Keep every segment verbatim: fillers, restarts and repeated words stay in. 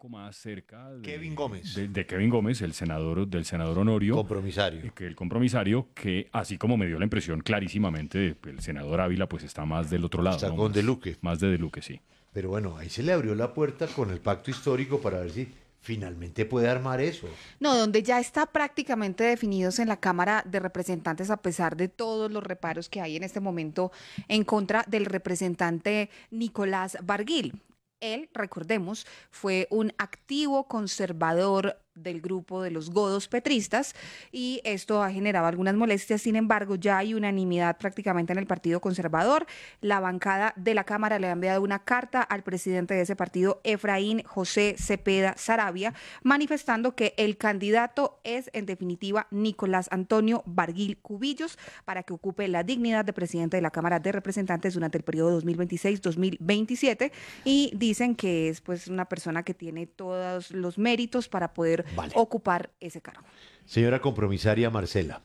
poco más cerca de Kevin Gómez. De, de Kevin Gómez, el senador, del senador Honorio. Compromisario. Que el compromisario, que así como me dio la impresión clarísimamente, el senador Ávila pues está más del otro lado. Está ¿no? con más, De Luque. Más de De Luque, sí. Pero bueno, ahí se le abrió la puerta con el pacto histórico para ver si finalmente puede armar eso. No, donde ya está prácticamente definidos en la Cámara de Representantes, a pesar de todos los reparos que hay en este momento en contra del representante Nicolás Barguil. Él, recordemos, fue un activo conservador del grupo de los godos petristas y esto ha generado algunas molestias. Sin embargo, ya hay unanimidad prácticamente en el Partido Conservador. La bancada de la Cámara le ha enviado una carta al presidente de ese partido, Efraín José Cepeda Saravia, manifestando que el candidato es, en definitiva, Nicolás Antonio Barguil Cubillos, para que ocupe la dignidad de presidente de la Cámara de Representantes durante el periodo dos mil veintiséis dos mil veintisiete, y dicen que es pues una persona que tiene todos los méritos para poder Vale. ocupar ese cargo. Señora compromisaria Marcela,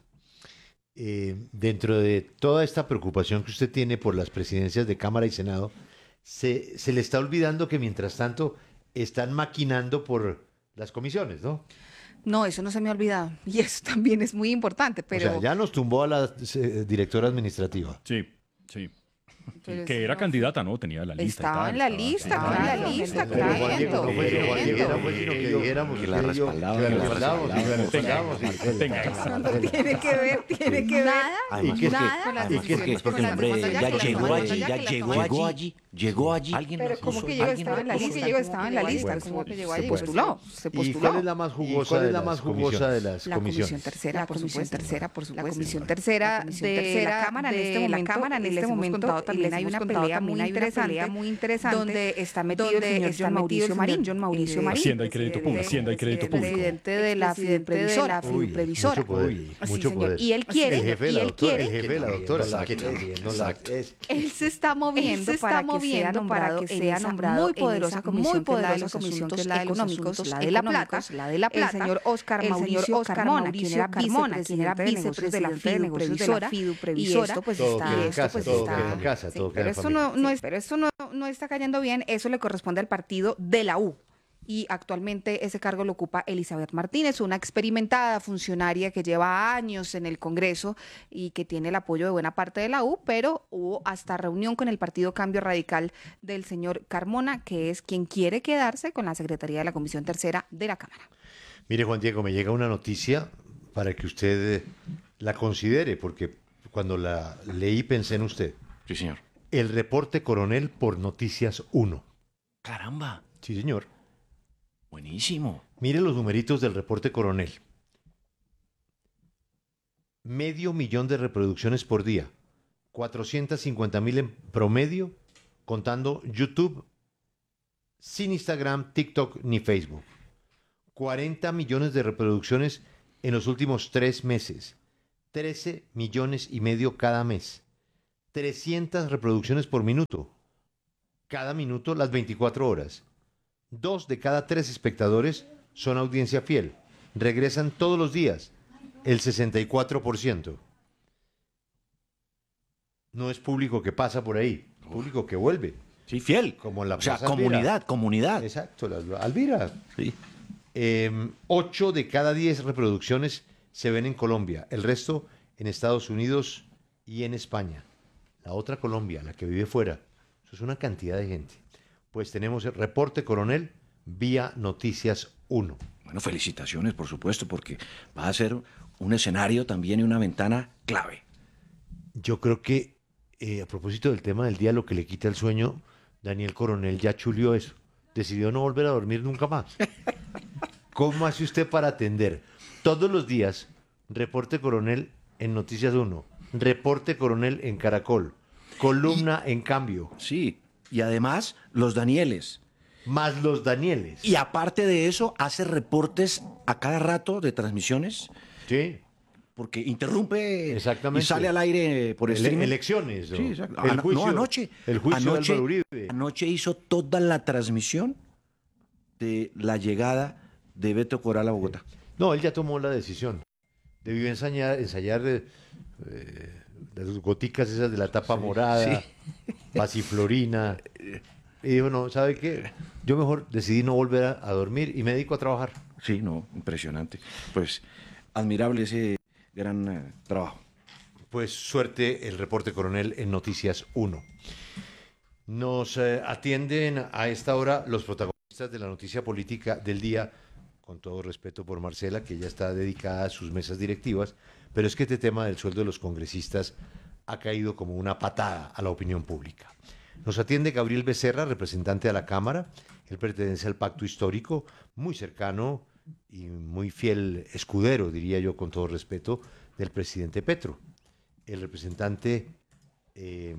eh, dentro de toda esta preocupación que usted tiene por las presidencias de Cámara y Senado, se, se le está olvidando que mientras tanto están maquinando por las comisiones, ¿no? No, eso no se me ha olvidado y eso también es muy importante, pero... O sea, ya nos tumbó a la eh, directora administrativa. Sí, sí. Pero que era no, candidata, ¿no? Tenía la lista. Estaba y tal, en la estaba, lista, estaba, estaba estaba, en la lista, claro. claro. Juan Diego, no fue sino Juan Diego, no fue sino que dijéramos que la respaldaba, que la respaldamos. Tiene que ver, tiene que ver. Nada, ¿Y qué es que? Es porque el hombre ya llegó allí, ya llegó allí, llegó allí. Alguien Pero como que llegó, estaba en la lista, llegó, estaba en la lista, como que llegó allí. Se postuló, se postuló. ¿Y cuál es la más jugosa de las comisiones? La comisión tercera, la comisión tercera, por supuesto. La comisión tercera de la Cámara en este momento, la Cámara en este momento también hay una pelea muy interesante, muy interesante, donde está metido el señor John Mauricio Marín, John Mauricio Marín, Hacienda y Crédito Público, Hacienda y Crédito Público, presidente de la Fiduprevisora, Fiduprevisora. Mucho poder, mucho poder. Y él quiere, el jefe de y la él doctora, quiere, el jefe de la doctora, exacto. Él se está moviendo para que sea nombrado en esa muy poderosa comisión, muy poderosa comisión que es la de los económicos, la de la plata, la de la plata, el señor Oscar Mauricio Carmona, quien era vicepresidente de la Fiduprevisora, y esto pues está, esto pues está, pero esto no, no es, pero esto no, no está cayendo bien. Eso le corresponde al partido de la U. Y actualmente ese cargo lo ocupa Elizabeth Martínez, una experimentada funcionaria que lleva años en el Congreso y que tiene el apoyo de buena parte de la U, pero hubo hasta reunión con el Partido Cambio Radical del señor Carmona, que es quien quiere quedarse con la Secretaría de la Comisión Tercera de la Cámara. Mire, Juan Diego, me llega una noticia para que usted la considere, porque cuando la leí pensé en usted. Sí, señor. El reporte coronel por Noticias uno. Caramba. Sí, señor. Buenísimo. Mire los numeritos del reporte coronel. Medio millón de reproducciones por día. cuatrocientos cincuenta mil en promedio, contando YouTube, sin Instagram, TikTok ni Facebook. cuarenta millones de reproducciones en los últimos tres meses. trece millones y medio cada mes. trescientas reproducciones por minuto. Cada minuto las veinticuatro horas. Dos de cada tres espectadores son audiencia fiel. Regresan todos los días, el sesenta y cuatro por ciento. No es público que pasa por ahí, público que vuelve. Sí, fiel. Como en la o sea, Plaza comunidad, Alvira. comunidad. Exacto, la, Alvira. Sí. Eh, ocho de cada diez reproducciones se ven en Colombia, el resto en Estados Unidos y en España. La otra Colombia, la que vive fuera, eso es una cantidad de gente. Pues tenemos el reporte coronel vía Noticias uno. Bueno, felicitaciones, por supuesto, porque va a ser un escenario también y una ventana clave. Yo creo que, eh, a propósito del tema del día, lo que le quita el sueño, Daniel Coronel ya chulió eso. Decidió no volver a dormir nunca más. ¿Cómo hace usted para atender todos los días reporte coronel en Noticias uno, reporte coronel en Caracol, columna y, en Cambio? Sí. Y además, los Danieles. Más los Danieles. Y aparte de eso, hace reportes a cada rato de transmisiones. Sí. Porque interrumpe Exactamente. y sale al aire por Ele streaming. Elecciones. ¿No? Sí, exacto. El juicio, no, anoche. El juicio anoche, de Álvaro Uribe. Anoche hizo toda la transmisión de la llegada de Beto Corral a Bogotá. No, él ya tomó la decisión. Debió ensayar, ensayar eh, las goticas esas de la tapa sí, morada, sí. pasiflorina. y dijo, no, ¿sabe qué? Yo mejor decidí no volver a, a dormir y me dedico a trabajar. Sí, no, impresionante. Pues admirable ese gran eh, trabajo. Pues suerte el reporte coronel en Noticias uno. Nos eh, atienden a esta hora los protagonistas de la noticia política del día, con todo respeto por Marcela, que ya está dedicada a sus mesas directivas, pero es que este tema del sueldo de los congresistas ha caído como una patada a la opinión pública. Nos atiende Gabriel Becerra, representante de la Cámara. Él pertenece al pacto histórico, muy cercano y muy fiel escudero, diría yo con todo respeto, del presidente Petro. El representante eh,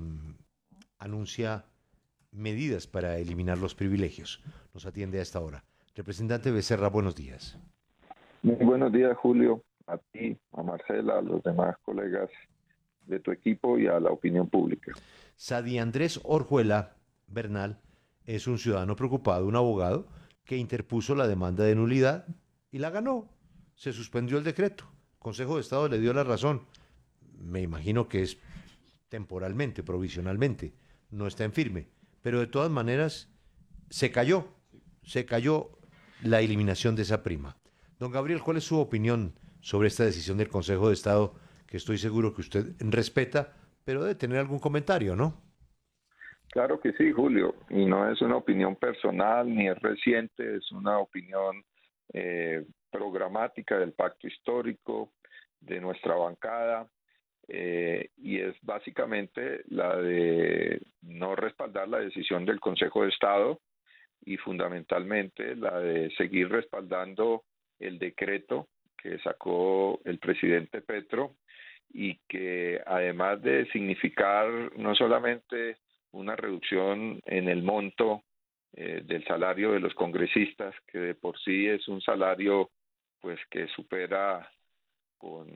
anuncia medidas para eliminar los privilegios. Nos atiende a esta hora. Representante Becerra, buenos días. Muy buenos días, Julio, a ti, a Marcela, a los demás colegas de tu equipo y a la opinión pública. Sadi Andrés Orjuela Bernal es un ciudadano preocupado, un abogado que interpuso la demanda de nulidad y la ganó. Se suspendió el decreto. El Consejo de Estado le dio la razón. Me imagino que es temporalmente, provisionalmente, no está en firme. Pero de todas maneras, se cayó, se cayó la eliminación de esa prima. Don Gabriel, ¿cuál es su opinión sobre esta decisión del Consejo de Estado, que estoy seguro que usted respeta, pero debe tener algún comentario, ¿no? Claro que sí, Julio, y no es una opinión personal ni es reciente, es una opinión eh, programática del pacto histórico, de nuestra bancada, eh, y es básicamente la de no respaldar la decisión del Consejo de Estado y fundamentalmente la de seguir respaldando el decreto que sacó el presidente Petro y que además de significar no solamente una reducción en el monto eh, del salario de los congresistas, que de por sí es un salario pues que supera con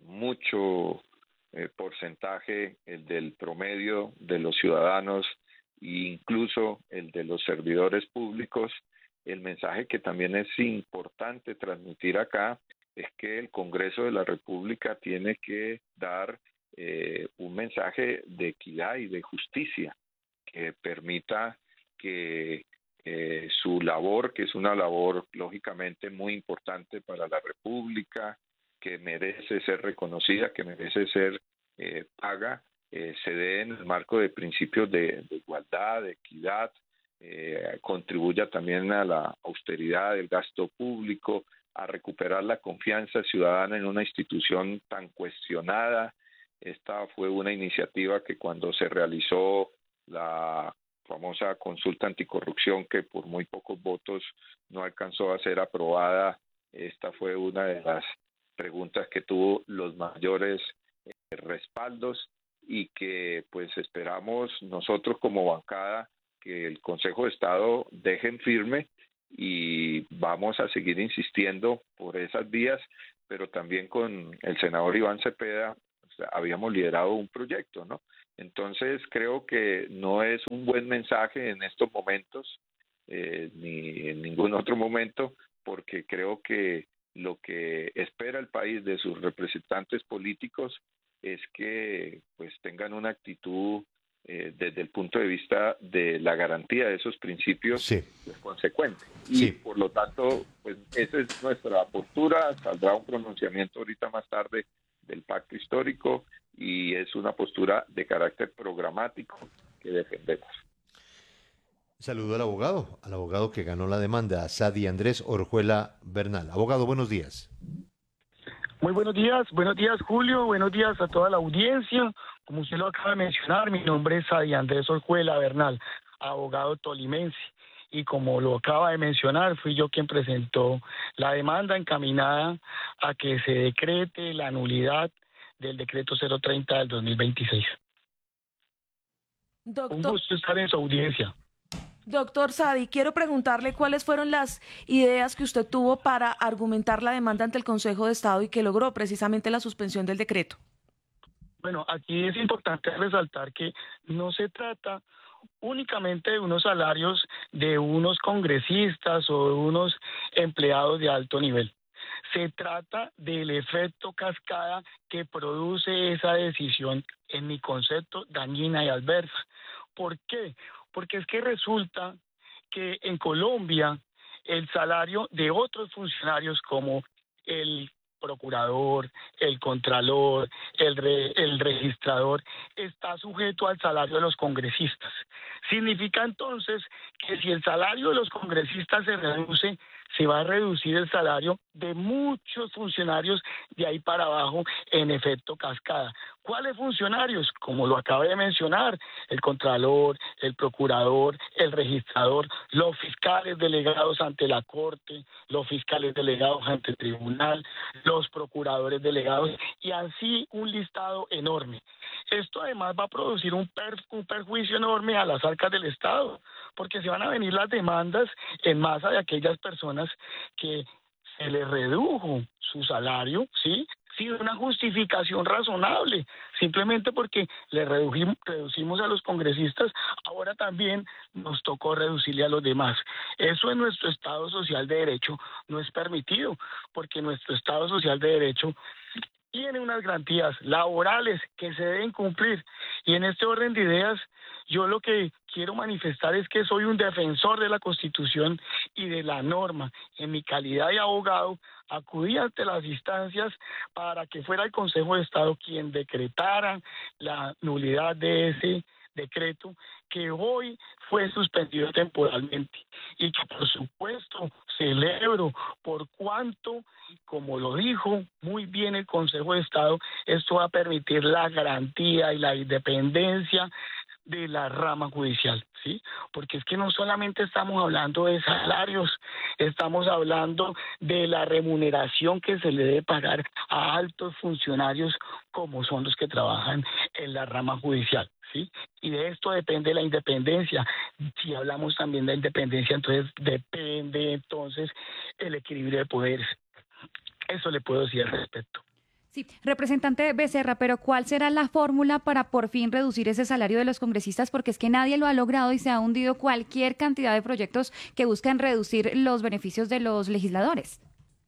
mucho eh, porcentaje el del promedio de los ciudadanos e incluso el de los servidores públicos. El mensaje que también es importante transmitir acá es que el Congreso de la República tiene que dar eh, un mensaje de equidad y de justicia que permita que eh, su labor, que es una labor lógicamente muy importante para la República, que merece ser reconocida, que merece ser eh, paga, eh, se dé en el marco de principios de, de igualdad, de equidad, eh, contribuya también a la austeridad del gasto público, a recuperar la confianza ciudadana en una institución tan cuestionada. Esta fue una iniciativa que cuando se realizó la famosa consulta anticorrupción, que por muy pocos votos no alcanzó a ser aprobada, esta fue una de las preguntas que tuvo los mayores eh, respaldos y que pues esperamos nosotros como bancada que el Consejo de Estado deje en firme y vamos a seguir insistiendo por esas vías, pero también con el senador Iván Cepeda o sea, habíamos liderado un proyecto, ¿no? Entonces creo que no es un buen mensaje en estos momentos, eh, ni en ningún otro momento, porque creo que lo que espera el país de sus representantes políticos es que pues tengan una actitud eh, desde el punto de vista de la garantía de esos principios Sí. pues, consecuente. Y Sí. por lo tanto, pues esa es nuestra postura. Saldrá un pronunciamiento ahorita más tarde del pacto histórico y es una postura de carácter programático que defendemos. Saludo al abogado, al abogado que ganó la demanda, a Sadi Andrés Orjuela Bernal. Abogado, buenos días. Muy buenos días, buenos días Julio, buenos días a toda la audiencia. Como usted lo acaba de mencionar, mi nombre es Sadi Andrés Orjuela Bernal, abogado tolimense. Y como lo acaba de mencionar, fui yo quien presentó la demanda encaminada a que se decrete la nulidad del decreto cero treinta del dos mil veintiséis. Doctor, Un gusto estar en su audiencia. doctor Sadi, quiero preguntarle cuáles fueron las ideas que usted tuvo para argumentar la demanda ante el Consejo de Estado y que logró precisamente la suspensión del decreto. Bueno, aquí es importante resaltar que no se trata únicamente de unos salarios de unos congresistas o de unos empleados de alto nivel. Se trata del efecto cascada que produce esa decisión, en mi concepto, dañina y adversa. ¿Por qué? porque es que resulta que en Colombia el salario de otros funcionarios como el procurador, el contralor, el, re, el registrador, está sujeto al salario de los congresistas. Significa entonces que si el salario de los congresistas se reduce, se va a reducir el salario de muchos funcionarios de ahí para abajo en efecto cascada. ¿Cuáles funcionarios? Como lo acabé de mencionar, el contralor, el procurador, el registrador, los fiscales delegados ante la corte, los fiscales delegados ante el tribunal, los procuradores delegados y así un listado enorme. Esto además va a producir un, per, un perjuicio enorme a las arcas del Estado, porque se van a venir las demandas en masa de aquellas personas que se les redujo su salario, ¿sí? Sin una justificación razonable, simplemente porque le redujimos, reducimos a los congresistas, ahora también nos tocó reducirle a los demás. Eso en nuestro Estado Social de Derecho no es permitido, porque nuestro Estado Social de Derecho tiene unas garantías laborales que se deben cumplir. Y en este orden de ideas, yo lo que quiero manifestar es que soy un defensor de la Constitución y de la norma. En mi calidad de abogado, acudí ante las instancias para que fuera el Consejo de Estado quien decretara la nulidad de ese decreto que hoy fue suspendido temporalmente y que por supuesto celebro por cuanto, como lo dijo muy bien el Consejo de Estado, esto va a permitir la garantía y la independencia de la rama judicial, ¿sí? Porque es que no solamente estamos hablando de salarios, estamos hablando de la remuneración que se le debe pagar a altos funcionarios como son los que trabajan en la rama judicial, ¿sí? Y de esto depende la independencia. Si hablamos también de independencia, entonces depende entonces el equilibrio de poderes. Eso le puedo decir al respecto. Sí, representante Becerra, pero ¿cuál será la fórmula para por fin reducir ese salario de los congresistas? Porque es que nadie lo ha logrado y se ha hundido cualquier cantidad de proyectos que buscan reducir los beneficios de los legisladores.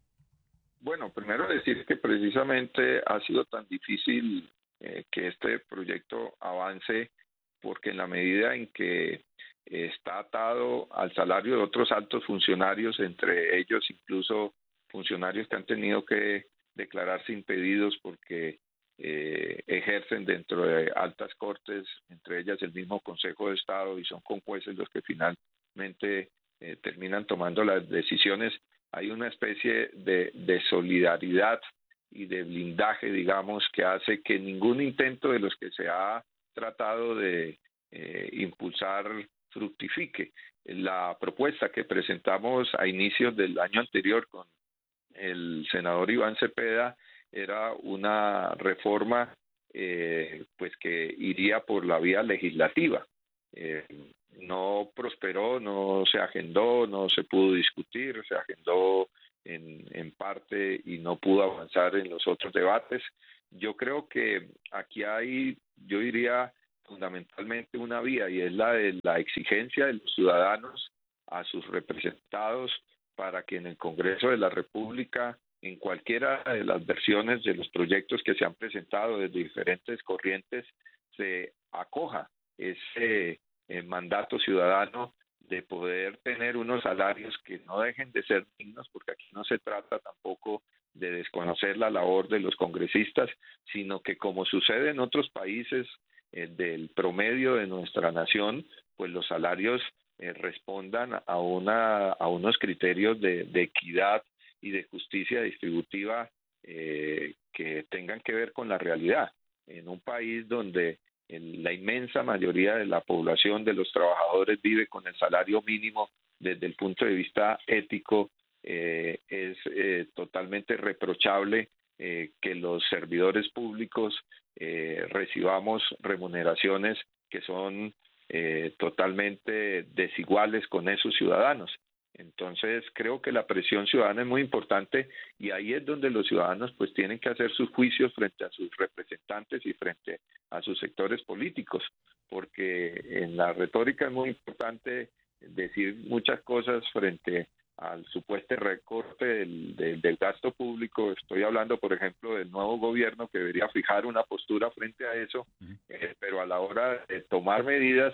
Bueno, primero decir que precisamente ha sido tan difícil eh, que este proyecto avance porque en la medida en que está atado al salario de otros altos funcionarios, entre ellos incluso funcionarios que han tenido que declararse impedidos porque eh, ejercen dentro de altas cortes, entre ellas el mismo Consejo de Estado, y son con jueces los que finalmente eh, terminan tomando las decisiones. Hay una especie de, de solidaridad y de blindaje, digamos, que hace que ningún intento de los que se ha tratado de eh, impulsar fructifique. La propuesta que presentamos a inicios del año anterior con el senador Iván Cepeda era una reforma eh, pues que iría por la vía legislativa. Eh, no prosperó, no se agendó, no se pudo discutir, se agendó en, en parte y no pudo avanzar en los otros debates. Yo creo que aquí hay, yo diría, fundamentalmente una vía, y es la de la exigencia de los ciudadanos a sus representados para que en el Congreso de la República, en cualquiera de las versiones de los proyectos que se han presentado desde diferentes corrientes, se acoja ese eh, mandato ciudadano de poder tener unos salarios que no dejen de ser dignos, porque aquí no se trata tampoco de desconocer la labor de los congresistas, sino que, como sucede en otros países eh, del promedio de nuestra nación, pues los salarios Eh, respondan a una a unos criterios de, de equidad y de justicia distributiva eh, que tengan que ver con la realidad. En un país donde en la inmensa mayoría de la población, de los trabajadores, vive con el salario mínimo, desde el punto de vista ético eh, es eh, totalmente reprochable eh, que los servidores públicos eh, recibamos remuneraciones que son Eh, totalmente desiguales con esos ciudadanos. Entonces creo que la presión ciudadana es muy importante y ahí es donde los ciudadanos pues tienen que hacer sus juicios frente a sus representantes y frente a sus sectores políticos, porque en la retórica es muy importante decir muchas cosas frente al supuesto recorte del, del, del gasto público. Estoy hablando, por ejemplo, del nuevo gobierno que debería fijar una postura frente a eso, uh-huh. eh, pero a la hora de tomar medidas,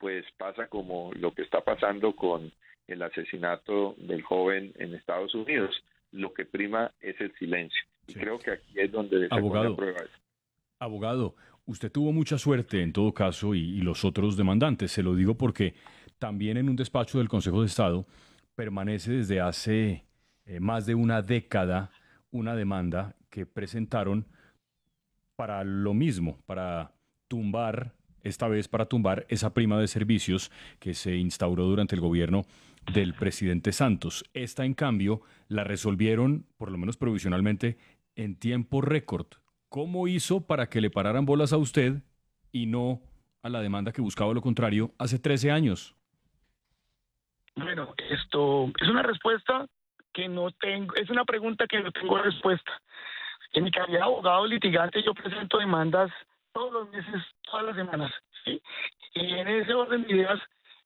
pues pasa como lo que está pasando con el asesinato del joven en Estados Unidos. Lo que prima es el silencio. Y Sí. creo que aquí es donde se Abogado. pone a prueba eso. Abogado, usted tuvo mucha suerte en todo caso y, y los otros demandantes. Se lo digo porque también en un despacho del Consejo de Estado permanece desde hace eh, más de una década una demanda que presentaron para lo mismo, para tumbar, esta vez para tumbar esa prima de servicios que se instauró durante el gobierno del presidente Santos. Esta, en cambio, la resolvieron, por lo menos provisionalmente, en tiempo récord. ¿Cómo hizo para que le pararan bolas a usted y no a la demanda que buscaba lo contrario hace trece años? Bueno, esto es una respuesta que no tengo, es una pregunta que no tengo respuesta. En mi calidad de abogado litigante yo presento demandas todos los meses, todas las semanas, ¿sí? Y en ese orden de ideas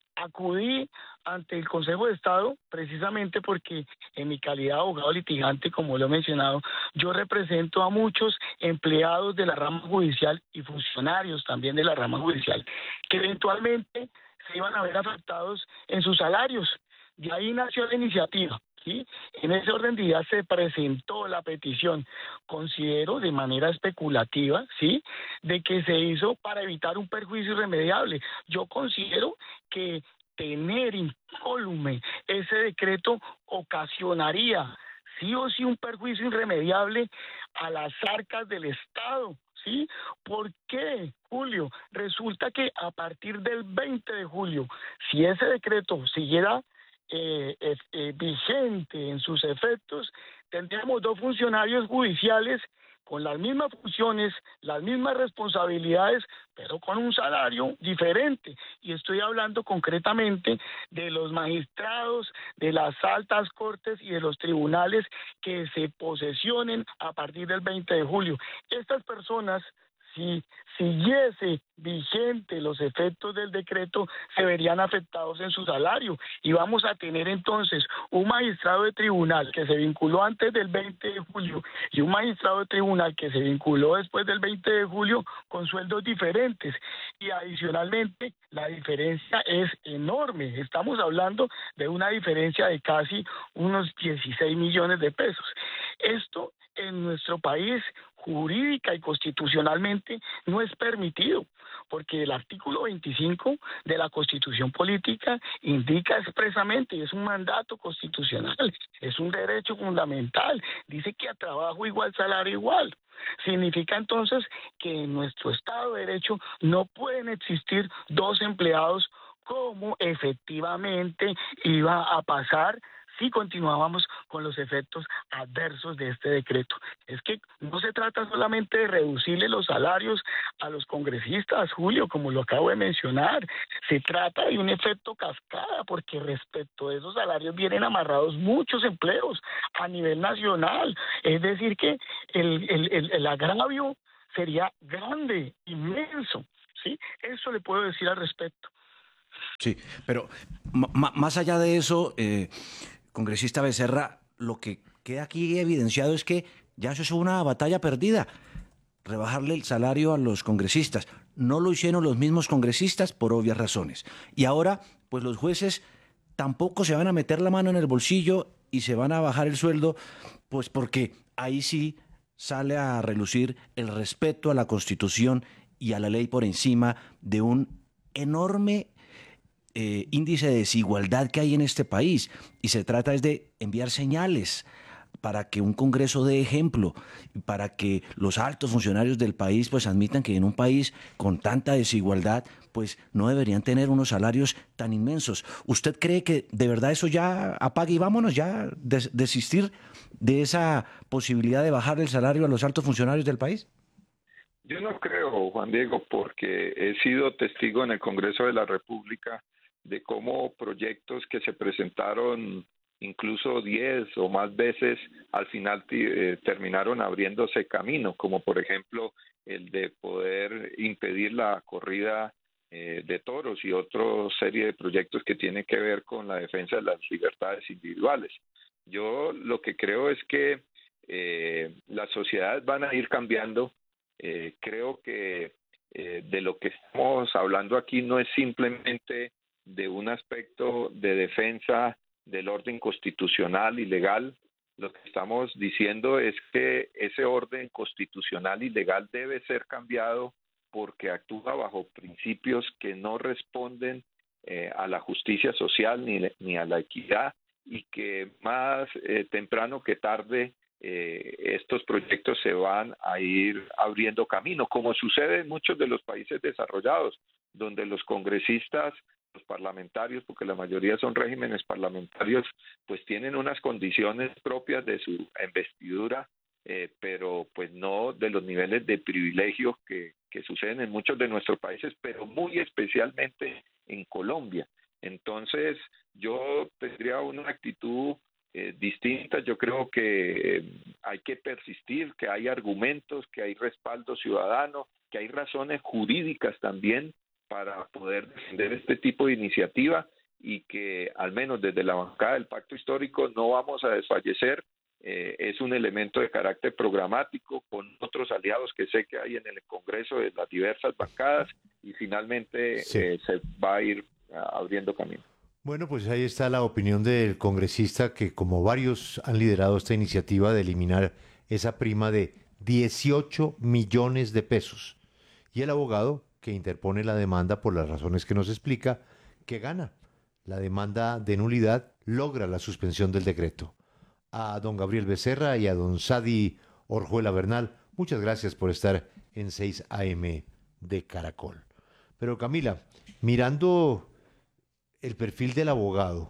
acudí ante el Consejo de Estado precisamente porque en mi calidad de abogado litigante, como lo he mencionado, yo represento a muchos empleados de la rama judicial y funcionarios también de la rama judicial que eventualmente se iban a ver afectados en sus salarios. De ahí nació la iniciativa, ¿sí? En ese orden de ideas se presentó la petición, considero de manera especulativa, ¿sí?, de que se hizo para evitar un perjuicio irremediable. Yo considero que tener incólume ese decreto ocasionaría sí o sí un perjuicio irremediable a las arcas del Estado. ¿Sí? ¿Por qué, Julio? Resulta que a partir del veinte de julio, si ese decreto siguiera eh, eh, eh, vigente en sus efectos, tendríamos dos funcionarios judiciales con las mismas funciones, las mismas responsabilidades, pero con un salario diferente. Y estoy hablando concretamente de los magistrados, de las altas cortes y de los tribunales que se posesionen a partir del veinte de julio. Estas personas, si siguiese vigente los efectos del decreto, se verían afectados en su salario y vamos a tener entonces un magistrado de tribunal que se vinculó antes del veinte de julio y un magistrado de tribunal que se vinculó después del veinte de julio con sueldos diferentes y adicionalmente la diferencia es enorme. Estamos hablando de una diferencia de casi unos dieciséis millones de pesos. Esto en nuestro país jurídica y constitucionalmente no es permitido, porque el artículo veinticinco de la Constitución Política indica expresamente, y es un mandato constitucional, es un derecho fundamental, dice que a trabajo igual, salario igual. Significa entonces que en nuestro Estado de Derecho no pueden existir dos empleados como efectivamente iba a pasar si continuábamos con los efectos adversos de este decreto. Es que no se trata solamente de reducirle los salarios a los congresistas, Julio, como lo acabo de mencionar. Se trata de un efecto cascada, porque respecto a esos salarios vienen amarrados muchos empleos a nivel nacional. Es decir, que el, el, el, el agravio sería grande, inmenso, ¿sí? Eso le puedo decir al respecto. Sí, pero m- más allá de eso, eh, congresista Becerra, lo que queda aquí evidenciado es que ya eso es una batalla perdida, rebajarle el salario a los congresistas. No lo hicieron los mismos congresistas por obvias razones. Y ahora, pues los jueces tampoco se van a meter la mano en el bolsillo y se van a bajar el sueldo, pues porque ahí sí sale a relucir el respeto a la Constitución y a la ley por encima de un enorme Eh, índice de desigualdad que hay en este país, y se trata es de enviar señales para que un Congreso dé ejemplo, para que los altos funcionarios del país pues admitan que en un país con tanta desigualdad pues no deberían tener unos salarios tan inmensos. ¿Usted cree que de verdad eso ya apague y vámonos, ya des- desistir de esa posibilidad de bajar el salario a los altos funcionarios del país? Yo no creo, Juan Diego, porque he sido testigo en el Congreso de la República de cómo proyectos que se presentaron incluso diez o más veces al final eh, terminaron abriéndose camino, como por ejemplo el de poder impedir la corrida eh, de toros y otra serie de proyectos que tienen que ver con la defensa de las libertades individuales. Yo lo que creo es que eh, las sociedades van a ir cambiando. Eh, creo que eh, de lo que estamos hablando aquí no es simplemente de un aspecto de defensa del orden constitucional y legal. Lo que estamos diciendo es que ese orden constitucional y legal debe ser cambiado porque actúa bajo principios que no responden eh, a la justicia social ni, ni a la equidad, y que más eh, temprano que tarde eh, estos proyectos se van a ir abriendo camino, como sucede en muchos de los países desarrollados, donde los congresistas, los parlamentarios, porque la mayoría son regímenes parlamentarios, pues tienen unas condiciones propias de su investidura, eh, pero pues no de los niveles de privilegio que, que suceden en muchos de nuestros países, pero muy especialmente en Colombia. Entonces, yo tendría una actitud eh, distinta. Yo creo que eh, hay que persistir, que hay argumentos, que hay respaldo ciudadano, que hay razones jurídicas también para poder defender este tipo de iniciativa, y que al menos desde la bancada del Pacto Histórico no vamos a desfallecer. Eh, es un elemento de carácter programático con otros aliados que sé que hay en el Congreso de las diversas bancadas, y finalmente sí. eh, se va a ir uh, abriendo camino. Bueno, pues ahí está la opinión del congresista que, como varios han liderado esta iniciativa de eliminar esa prima de dieciocho millones de pesos, y el abogado que interpone la demanda por las razones que nos explica, que gana. La demanda de nulidad logra la suspensión del decreto. A don Gabriel Becerra y a don Sadi Orjuela Bernal, muchas gracias por estar en seis A M de Caracol. Pero Camila, mirando el perfil del abogado,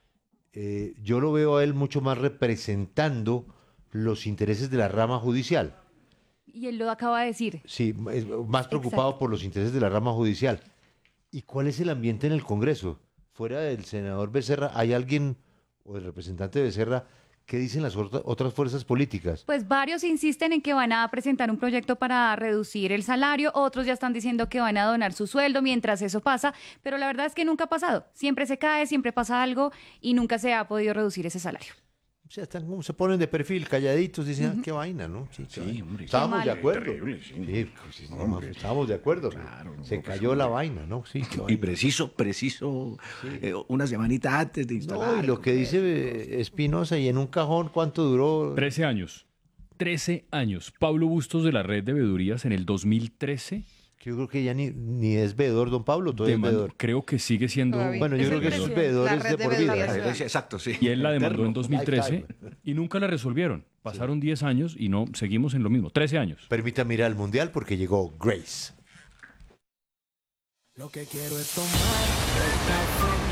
eh, yo lo veo a él mucho más representando los intereses de la rama judicial. Y él lo acaba de decir. Sí, es más preocupado Exacto. por los intereses de la rama judicial. ¿Y cuál es el ambiente en el Congreso? Fuera del senador Becerra, ¿hay alguien, o el representante de Becerra, qué dicen las otras fuerzas políticas? Pues varios insisten en que van a presentar un proyecto para reducir el salario, otros ya están diciendo que van a donar su sueldo mientras eso pasa, pero la verdad es que nunca ha pasado. Siempre se cae, siempre pasa algo y nunca se ha podido reducir ese salario. O sea, están como se ponen de perfil, calladitos, dicen, uh-huh. ah, qué vaina, ¿no? Sí, sí vaina. Hombre. Estábamos de acuerdo. Terrible, sí. Sí, sí, no, estábamos de acuerdo. Claro, no, se cayó no, la vaina, ¿no? Sí, y preciso, preciso, sí. eh, una semanita antes de instalar. No, y lo que dice Espinosa, y en un cajón, ¿cuánto duró? Trece años. Trece años. Pablo Bustos de la Red de Veedurías en el dos mil trece. Yo creo que ya ni, ni es veedor, don Pablo, todavía es veedor. Creo que sigue siendo... Todavía. Bueno, yo es creo que esos veedores de, de por vida. Exacto, sí. Y él la demandó en dos mil trece y nunca la resolvieron. Pasaron diez años y no, seguimos en lo mismo. trece años. Permítame ir al Mundial porque llegó Grace. Lo que quiero es tomar